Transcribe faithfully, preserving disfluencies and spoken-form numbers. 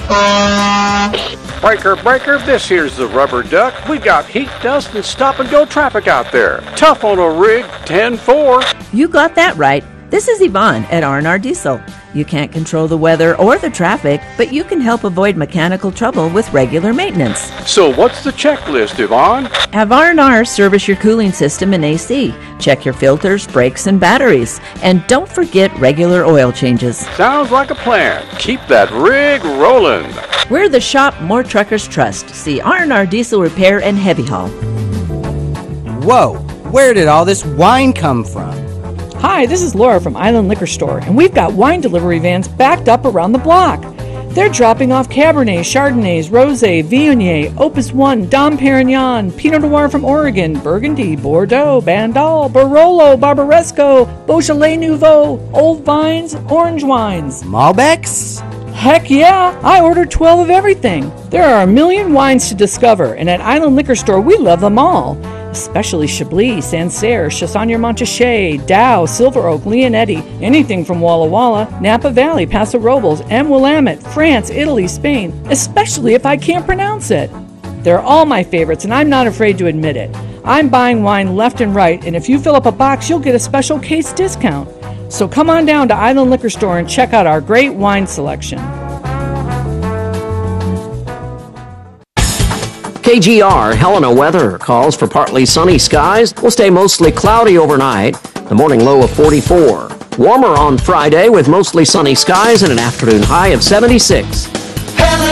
Breaker, breaker, this here's the rubber duck. We got heat, dust, and stop-and-go traffic out there. Tough on a rig, ten four. You got that right. This is Yvonne at R and R Diesel. You can't control the weather or the traffic, but you can help avoid mechanical trouble with regular maintenance. So what's the checklist, Yvonne? Have R and R service your cooling system and A C. Check your filters, brakes, and batteries. And don't forget regular oil changes. Sounds like a plan. Keep that rig rolling. We're the shop more truckers trust. See R and R Diesel Repair and Heavy Haul. Whoa, where did all this wine come from? Hi, this is Laura from Island Liquor Store, and we've got wine delivery vans backed up around the block. They're dropping off Cabernet, Chardonnays, Rosé, Viognier, Opus One, Dom Perignon, Pinot Noir from Oregon, Burgundy, Bordeaux, Bandol, Barolo, Barbaresco, Beaujolais Nouveau, Old Vines, Orange Wines. Malbecs? Heck yeah! I ordered twelve of everything. There are a million wines to discover, and at Island Liquor Store, we love them all. Especially Chablis, Sancerre, Chassagne Montrachet, Dow, Silver Oak, Leonetti, anything from Walla Walla, Napa Valley, Paso Robles, M. Willamette, France, Italy, Spain, especially if I can't pronounce it. They're all my favorites, and I'm not afraid to admit it. I'm buying wine left and right, and if you fill up a box, you'll get a special case discount. So come on down to Island Liquor Store and check out our great wine selection. K G R Helena weather calls for partly sunny skies. Will stay mostly cloudy overnight. The morning low of forty-four. Warmer on Friday with mostly sunny skies and an afternoon high of seventy-six.